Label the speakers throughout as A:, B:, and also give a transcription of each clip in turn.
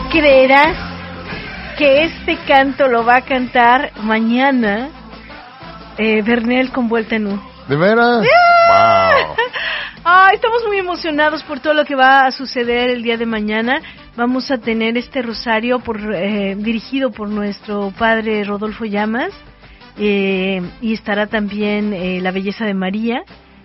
A: creerás que este canto lo va a cantar mañana Bernel con Vuelta en U?
B: ¿De veras?
A: ¡Wow! Estamos muy emocionados por todo lo que va a suceder el día de mañana. Vamos a tener este rosario dirigido por nuestro padre Rodolfo Llamas, y estará también La Belleza de María,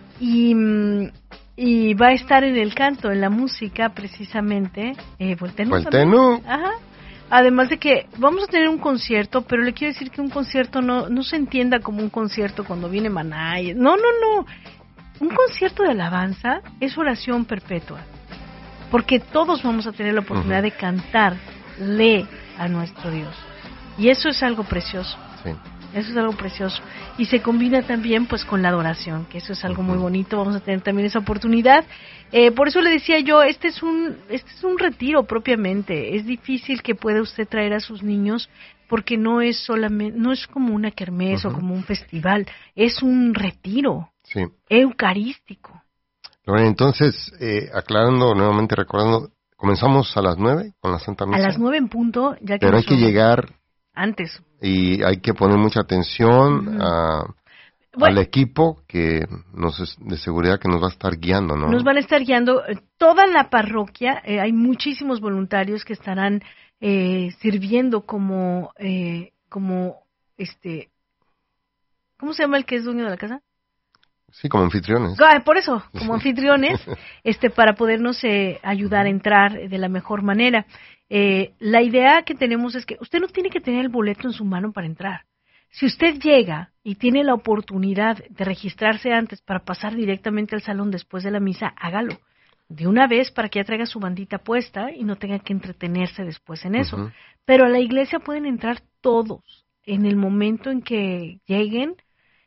A: y va a estar en el canto, en la música, precisamente, Vuelta en U. Ajá. Además de que vamos a tener un concierto, pero le quiero decir que un concierto no se entienda como un concierto cuando viene Maná. No. Un concierto de alabanza es oración perpetua, porque todos vamos a tener la oportunidad de cantarle a nuestro Dios. Y eso es algo precioso. Sí. Eso es algo precioso. Y se combina también pues con la adoración, que eso es algo muy bonito. Vamos a tener también esa oportunidad. Por eso le decía yo, este es un retiro propiamente. Es difícil que pueda usted traer a sus niños, porque no es como una kermés o como un festival. Es un retiro. Sí. Eucarístico.
B: Bueno, entonces, aclarando nuevamente, recordando, comenzamos a las 9 con la Santa Misa.
A: A las 9 en punto, ya que
B: pero hay que llegar
A: antes.
B: Y hay que poner mucha atención al equipo de seguridad que nos va a estar guiando, ¿no?
A: Nos van a estar guiando toda la parroquia. Hay muchísimos voluntarios que estarán sirviendo como ¿cómo se llama el que es dueño de la casa?
B: Sí, como anfitriones.
A: Por eso, como anfitriones, para podernos ayudar a entrar de la mejor manera. La idea que tenemos es que usted no tiene que tener el boleto en su mano para entrar. Si usted llega y tiene la oportunidad de registrarse antes para pasar directamente al salón después de la misa, hágalo de una vez para que ya traiga su bandita puesta y no tenga que entretenerse después en eso. Pero a la iglesia pueden entrar todos en el momento en que lleguen.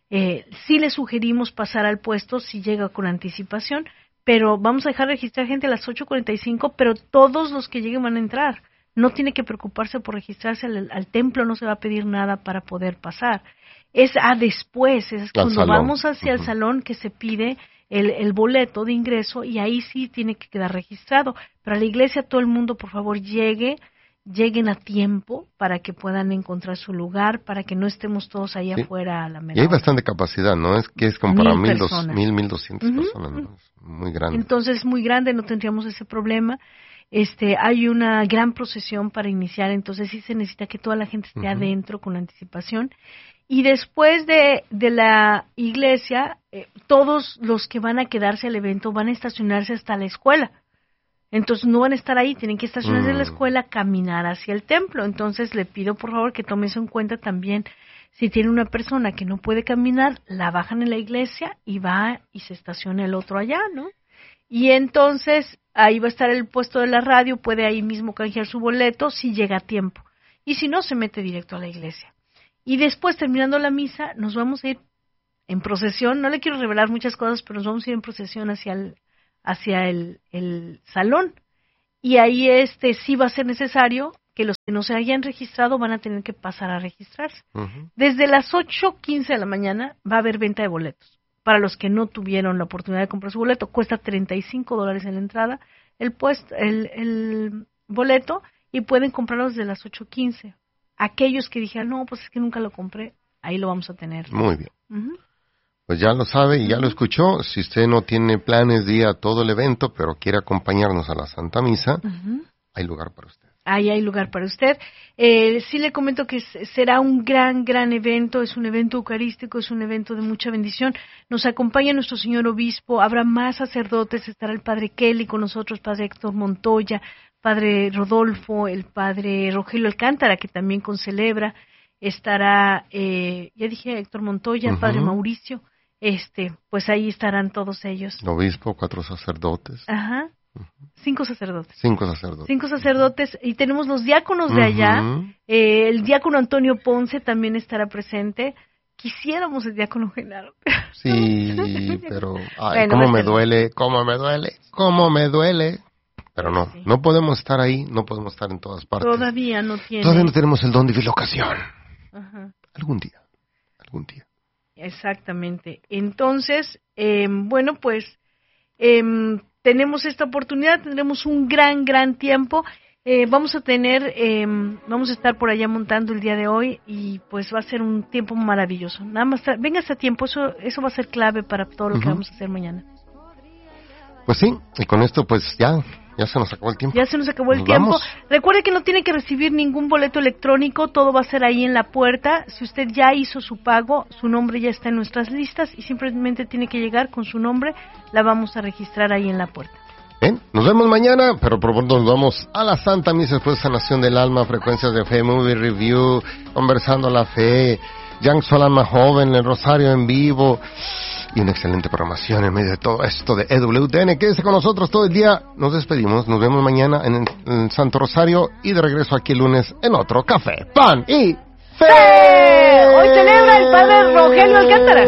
A: Sí les sugerimos pasar al puesto si llega con anticipación, pero vamos a dejar registrar gente a las 8:45, pero todos los que lleguen van a entrar. No tiene que preocuparse por registrarse al templo, no se va a pedir nada para poder pasar. Es después, es cuando vamos hacia el salón que se pide el boleto de ingreso, y ahí sí tiene que quedar registrado. Pero a la iglesia todo el mundo, por favor, lleguen a tiempo para que puedan encontrar su lugar, para que no estemos todos ahí afuera a la mera hora.
B: Y hay bastante capacidad, ¿no? Es como para 1,200 personas, ¿no? Es muy grande.
A: Entonces es muy grande, no tendríamos ese problema. Hay una gran procesión para iniciar, entonces sí se necesita que toda la gente esté adentro con anticipación. Y después de la iglesia, todos los que van a quedarse al evento van a estacionarse hasta la escuela. Entonces no van a estar ahí, tienen que estacionarse en la escuela, caminar hacia el templo. Entonces le pido por favor que tome eso en cuenta también. Si tiene una persona que no puede caminar, la bajan en la iglesia y va y se estaciona el otro allá, ¿no? Y entonces ahí va a estar el puesto de la radio, puede ahí mismo canjear su boleto si llega a tiempo. Y si no, se mete directo a la iglesia. Y después, terminando la misa, nos vamos a ir en procesión. No le quiero revelar muchas cosas, pero nos vamos a ir en procesión hacia el salón, y ahí sí va a ser necesario que los que no se hayan registrado van a tener que pasar a registrarse. Desde las 8:15 de la mañana va a haber venta de boletos. Para los que no tuvieron la oportunidad de comprar su boleto, cuesta $35 en la entrada el boleto, y pueden comprarlo desde las 8:15. Aquellos que dijeron, no, pues es que nunca lo compré, ahí lo vamos a tener.
B: Muy bien. Pues ya lo sabe y ya lo escuchó. Si usted no tiene planes de ir a todo el evento, pero quiere acompañarnos a la Santa Misa, hay lugar para usted.
A: Ahí hay lugar para usted. Sí le comento que será un gran evento, es un evento eucarístico, es un evento de mucha bendición. Nos acompaña nuestro señor obispo, habrá más sacerdotes, estará el padre Kelly con nosotros, padre Héctor Montoya, padre Rodolfo, el padre Rogelio Alcántara, que también concelebra, estará, ya dije Héctor Montoya, padre Mauricio. Pues ahí estarán todos ellos.
B: Obispo, 4 sacerdotes.
A: Ajá. 5 sacerdotes.
B: 5 sacerdotes.
A: 5 sacerdotes, y tenemos los diáconos de allá. El diácono Antonio Ponce también estará presente. Quisiéramos el diácono Genaro.
B: Sí, pero ay, bueno, cómo me duele. Pero no, sí. No podemos estar ahí, no podemos estar en todas partes.
A: Todavía no
B: tenemos el don de bilocación. Algún día.
A: Exactamente. Entonces, bueno, pues tenemos esta oportunidad, tendremos un gran tiempo. Vamos a estar por allá montando el día de hoy y pues va a ser un tiempo maravilloso. Nada más, véngase a tiempo, eso va a ser clave para todo lo que vamos a hacer mañana.
B: Pues sí, y con esto pues ya se nos acabó el tiempo.
A: Ya se nos acabó el tiempo. Vamos. Recuerde que no tiene que recibir ningún boleto electrónico, todo va a ser ahí en la puerta. Si usted ya hizo su pago, su nombre ya está en nuestras listas y simplemente tiene que llegar con su nombre, la vamos a registrar ahí en la puerta.
B: Bien, nos vemos mañana, pero por favor nos vamos a la Santa Misa después de Sanación del Alma, Frecuencias de Fe, Movie Review, Conversando la Fe, Young Soul Alma Joven, el Rosario en vivo y una excelente programación en medio de todo esto de EWTN. Quédese con nosotros todo el día, nos despedimos, nos vemos mañana en el Santo Rosario y de regreso aquí el lunes en otro Café, Pan y Fe.
A: Hoy celebra el Padre Rogelio Alcántara.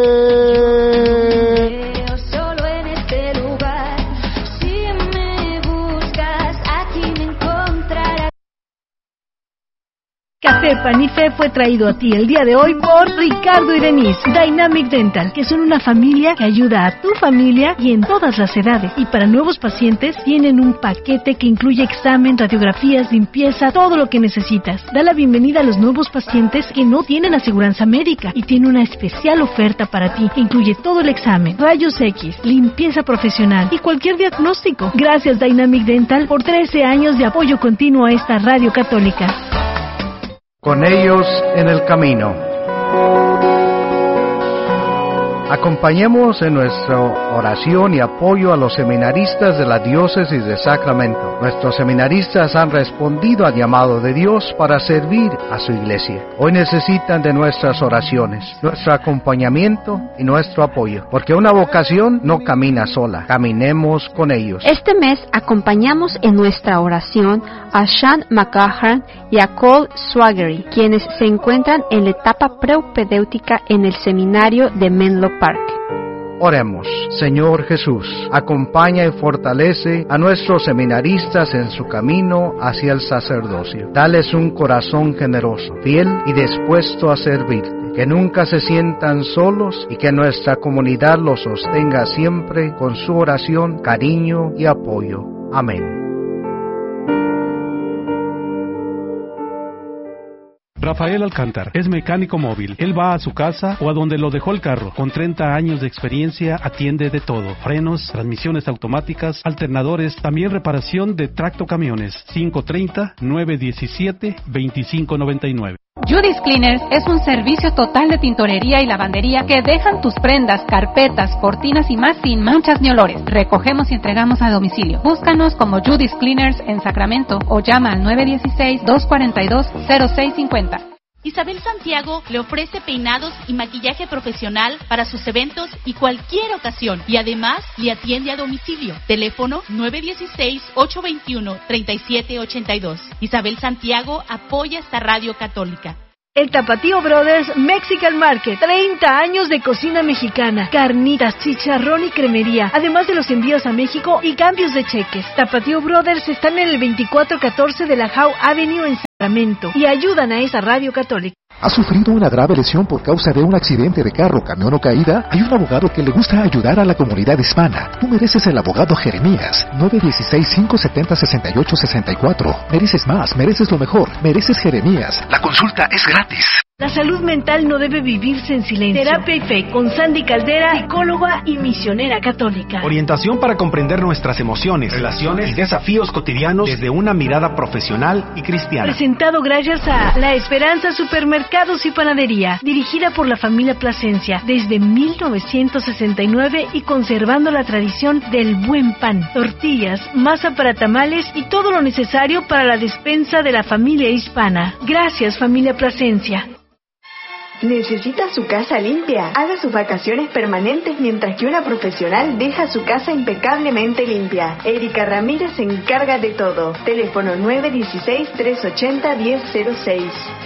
A: Café Pan y Fe fue traído a ti el día de hoy por Ricardo y Denise, Dynamic Dental, que son una familia que ayuda a tu familia y en todas las edades. Y para nuevos pacientes tienen un paquete que incluye examen, radiografías, limpieza, todo lo que necesitas. Da la bienvenida a los nuevos pacientes que no tienen aseguranza médica y tiene una especial oferta para ti. Incluye todo el examen, rayos X, limpieza profesional y cualquier diagnóstico. Gracias Dynamic Dental por 13 años de apoyo continuo a esta radio católica.
C: Con ellos en el camino. Acompañemos en nuestra oración y apoyo a los seminaristas de la Diócesis de Sacramento. Nuestros seminaristas han respondido al llamado de Dios para servir a su iglesia. Hoy necesitan de nuestras oraciones, nuestro acompañamiento y nuestro apoyo, porque una vocación no camina sola, caminemos con ellos.
D: Este mes acompañamos en nuestra oración a Sean McGahern y a Cole Swaggery, quienes se encuentran en la etapa preupedéutica en el seminario de Menlo Park.
C: Oremos. Señor Jesús, acompaña y fortalece a nuestros seminaristas en su camino hacia el sacerdocio. Dales un corazón generoso, fiel y dispuesto a servirte. Que nunca se sientan solos y que nuestra comunidad los sostenga siempre con su oración, cariño y apoyo. Amén.
E: Rafael Alcántar es mecánico móvil. Él va a su casa o a donde lo dejó el carro. Con 30 años de experiencia atiende de todo: frenos, transmisiones automáticas, alternadores, también reparación de tractocamiones. 530-917-2599.
F: Judy's Cleaners es un servicio total de tintorería y lavandería que dejan tus prendas, carpetas, cortinas y más sin manchas ni olores. Recogemos y entregamos a domicilio. Búscanos como Judy's Cleaners en Sacramento o llama al 916-242-0650.
G: Isabel Santiago le ofrece peinados y maquillaje profesional para sus eventos y cualquier ocasión. Y además le atiende a domicilio. Teléfono 916-821-3782. Isabel Santiago apoya esta radio católica.
A: El Tapatío Brothers Mexican Market, 30 años de cocina mexicana, carnitas, chicharrón y cremería, además de los envíos a México y cambios de cheques. Tapatío Brothers están en el 2414 de la Howe Avenue en Sacramento y ayudan a esa radio católica.
H: ¿Has sufrido una grave lesión por causa de un accidente de carro, camión o caída? Hay un abogado que le gusta ayudar a la comunidad hispana. Tú mereces el abogado Jeremías. 916-570-6864. Mereces más, mereces lo mejor. Mereces Jeremías. La consulta es gratis.
A: La salud mental no debe vivirse en silencio. Terapia y Fe con Sandy Caldera, psicóloga y misionera católica.
I: Orientación para comprender nuestras emociones, relaciones y desafíos cotidianos desde una mirada profesional y cristiana.
A: Presentado gracias a La Esperanza Supermercados y Panadería, dirigida por la familia Plasencia desde 1969 y conservando la tradición del buen pan, tortillas, masa para tamales y todo lo necesario para la despensa de la familia hispana. Gracias, familia Plasencia.
J: ¿Necesita su casa limpia? Haga sus vacaciones permanentes mientras que una profesional deja su casa impecablemente limpia. Erika Ramírez se encarga de todo. Teléfono 916-380-1006.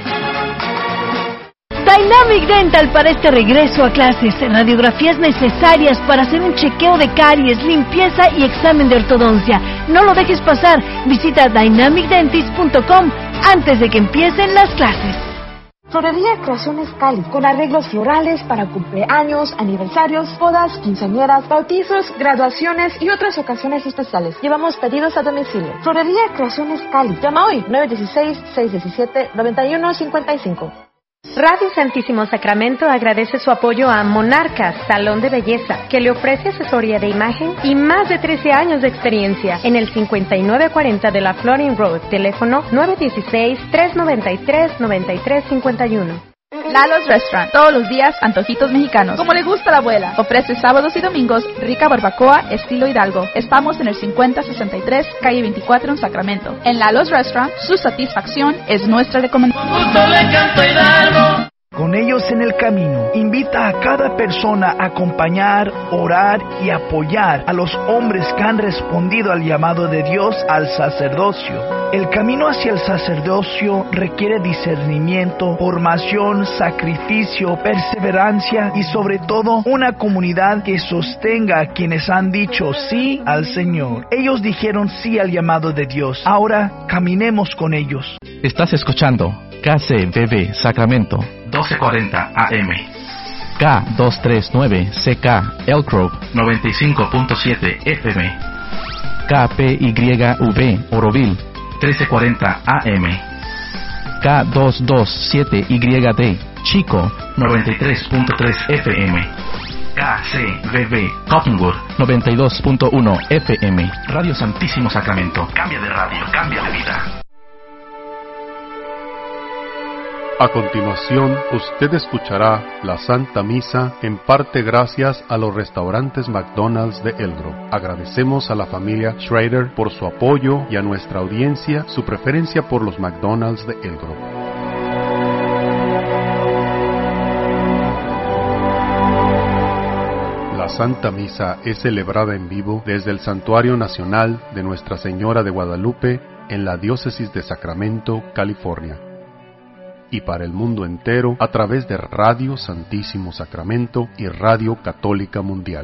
A: Dynamic Dental para este regreso a clases. Radiografías necesarias para hacer un chequeo de caries, limpieza y examen de ortodoncia. No lo dejes pasar. Visita dynamicdentist.com antes de que empiecen las clases.
K: Florería Creaciones Cali, con arreglos florales para cumpleaños, aniversarios, bodas, quinceañeras, bautizos, graduaciones y otras ocasiones especiales. Llevamos pedidos a domicilio. Florería Creaciones Cali. Llama hoy, 916-617-9155.
L: Radio Santísimo Sacramento agradece su apoyo a Monarcas, Salón de Belleza, que le ofrece asesoría de imagen y más de 13 años de experiencia en el 5940 de la Florin Road, teléfono 916-393-9351.
M: Lalo's Restaurant, todos los días antojitos mexicanos, como le gusta a la abuela. Ofrece sábados y domingos rica barbacoa estilo Hidalgo. Estamos en el 5063, calle 24 en Sacramento. En Lalo's Restaurant, su satisfacción es nuestra recomendación.
N: Con ellos en el camino, invita a cada persona a acompañar, orar y apoyar a los hombres que han respondido al llamado de Dios al sacerdocio. El camino hacia el sacerdocio requiere discernimiento, formación, sacrificio, perseverancia y sobre todo una comunidad que sostenga a quienes han dicho sí al Señor. Ellos dijeron sí al llamado de Dios. Ahora caminemos con ellos.
O: Estás escuchando KCBB Sacramento 1240 AM, K239CK Elk Grove 95.7 FM, KPYV Oroville 1340 AM, K227YD Chico 93.3 FM, KCBB Cottonwood 92.1 FM. Radio Santísimo Sacramento. Cambia de radio, cambia de vida.
P: A continuación, usted escuchará la Santa Misa en parte gracias a los restaurantes McDonald's de Elk Grove. Agradecemos a la familia Schrader por su apoyo y a nuestra audiencia su preferencia por los McDonald's de Elk Grove. La Santa Misa es celebrada en vivo desde el Santuario Nacional de Nuestra Señora de Guadalupe en la Diócesis de Sacramento, California, y para el mundo entero a través de Radio Santísimo Sacramento y Radio Católica Mundial.